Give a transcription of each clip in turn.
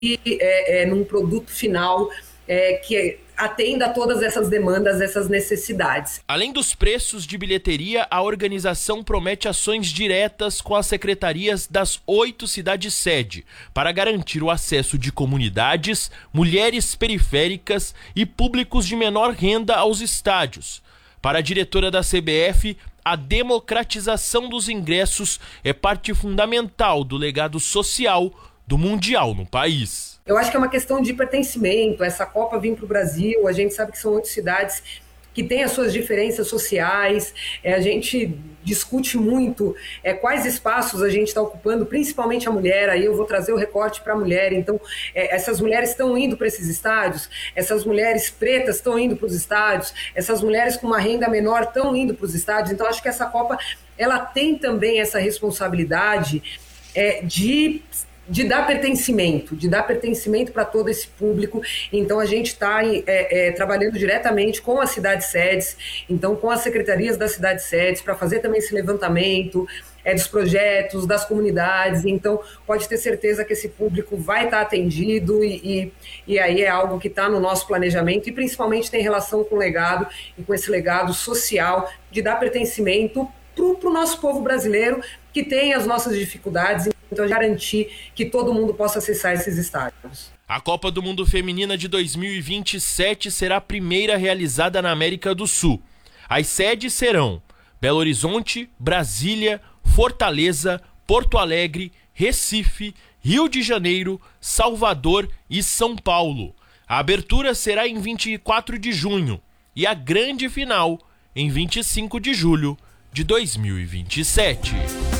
num produto final que atenda a todas essas demandas, essas necessidades. Além dos preços de bilheteria, a organização promete ações diretas com as secretarias das 8 cidades-sede para garantir o acesso de comunidades, mulheres periféricas e públicos de menor renda aos estádios. Para a diretora da CBF, a democratização dos ingressos é parte fundamental do legado social do Mundial no país. Eu acho que é uma questão de pertencimento. Essa Copa vir para o Brasil, a gente sabe que são 8 cidades que têm as suas diferenças sociais, a gente discute muito quais espaços a gente está ocupando, principalmente a mulher. Aí eu vou trazer o recorte para a mulher. Então, essas mulheres estão indo para esses estádios, essas mulheres pretas estão indo para os estádios, essas mulheres com uma renda menor estão indo para os estádios. Então, acho que essa Copa ela tem também essa responsabilidade de dar pertencimento para todo esse público. Então a gente está trabalhando diretamente com as cidades-sedes, então com as secretarias das cidades-sedes, para fazer também esse levantamento dos projetos, das comunidades. Então pode ter certeza que esse público vai estar atendido e aí é algo que está no nosso planejamento e principalmente tem relação com o legado e com esse legado social de dar pertencimento para o nosso povo brasileiro que tem as nossas dificuldades. Então, garantir que todo mundo possa acessar esses estádios. A Copa do Mundo Feminina de 2027 será a primeira realizada na América do Sul. As sedes serão Belo Horizonte, Brasília, Fortaleza, Porto Alegre, Recife, Rio de Janeiro, Salvador e São Paulo. A abertura será em 24 de junho e a grande final em 25 de julho de 2027.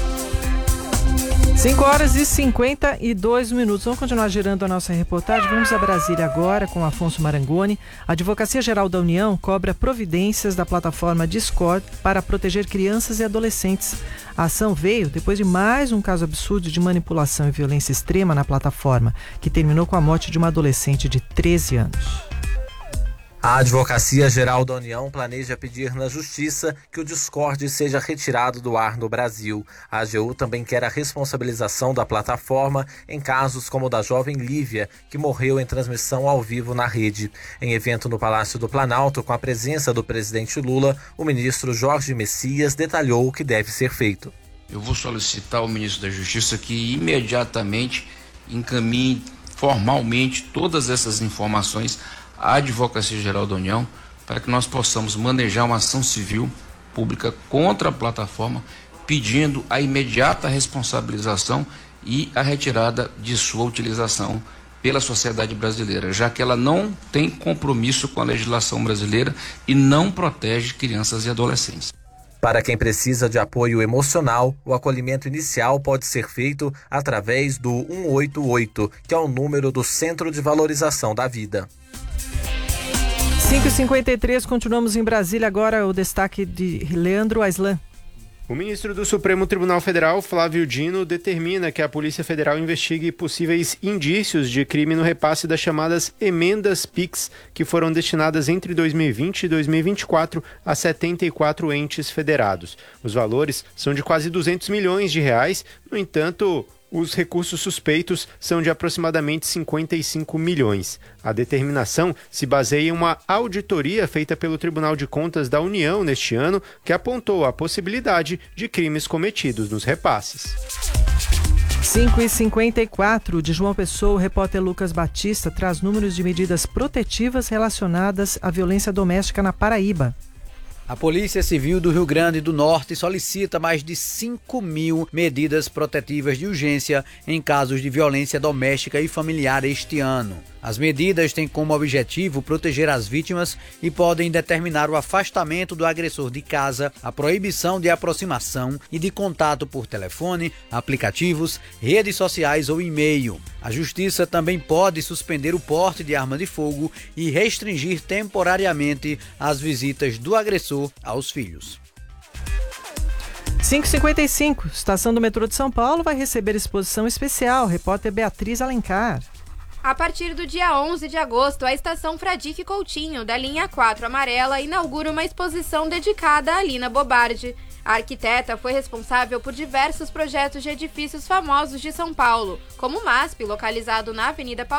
5h52. Vamos continuar girando a nossa reportagem. Vamos a Brasília agora com Afonso Marangoni. A Advocacia Geral da União cobra providências da plataforma Discord para proteger crianças e adolescentes. A ação veio depois de mais um caso absurdo de manipulação e violência extrema na plataforma, que terminou com a morte de uma adolescente de 13 anos. A Advocacia Geral da União planeja pedir na Justiça que o Discord seja retirado do ar no Brasil. A AGU também quer a responsabilização da plataforma em casos como o da jovem Lívia, que morreu em transmissão ao vivo na rede. Em evento no Palácio do Planalto, com a presença do presidente Lula, o ministro Jorge Messias detalhou o que deve ser feito. Eu vou solicitar ao ministro da Justiça que imediatamente encaminhe formalmente todas essas informações à Advocacia Geral da União, para que nós possamos manejar uma ação civil pública contra a plataforma, pedindo a imediata responsabilização e a retirada de sua utilização pela sociedade brasileira, já que ela não tem compromisso com a legislação brasileira e não protege crianças e adolescentes. Para quem precisa de apoio emocional, o acolhimento inicial pode ser feito através do 188, que é o número do Centro de Valorização da Vida. 5h53, continuamos em Brasília. Agora o destaque de Leandro Aislan. O ministro do Supremo Tribunal Federal, Flávio Dino, determina que a Polícia Federal investigue possíveis indícios de crime no repasse das chamadas emendas PIX, que foram destinadas entre 2020 e 2024 a 74 entes federados. Os valores são de quase 200 milhões de reais, no entanto, os recursos suspeitos são de aproximadamente 55 milhões. A determinação se baseia em uma auditoria feita pelo Tribunal de Contas da União neste ano, que apontou a possibilidade de crimes cometidos nos repasses. 5h54, de João Pessoa, o repórter Lucas Batista traz números de medidas protetivas relacionadas à violência doméstica na Paraíba. A Polícia Civil do Rio Grande do Norte solicita mais de 5.000 medidas protetivas de urgência em casos de violência doméstica e familiar este ano. As medidas têm como objetivo proteger as vítimas e podem determinar o afastamento do agressor de casa, a proibição de aproximação e de contato por telefone, aplicativos, redes sociais ou e-mail. A Justiça também pode suspender o porte de arma de fogo e restringir temporariamente as visitas do agressor aos filhos. 5h55, estação do metrô de São Paulo vai receber exposição especial. Repórter Beatriz Alencar. A partir do dia 11 de agosto, a estação Fradique Coutinho, da linha 4 amarela, inaugura uma exposição dedicada a Lina Bobardi. A arquiteta foi responsável por diversos projetos de edifícios famosos de São Paulo, como o MASP, localizado na Avenida Paulista,